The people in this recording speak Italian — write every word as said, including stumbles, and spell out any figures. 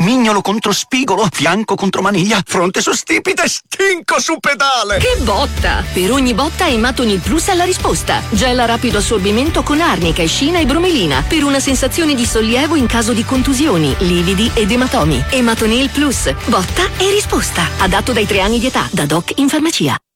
mignolo contro spigolo, fianco contro maniglia, fronte su stipite, stinco su pedale. Che botta! Per ogni botta Ematonil Plus ha la risposta. Gel a rapido assorbimento con arnica, escina e bromelina per una sensazione di sollievo in caso di contusioni, lividi ed ematomi. Ematonil Plus. Botta e risposta. Adatto dai tre anni di età. Da Doc in farmacia.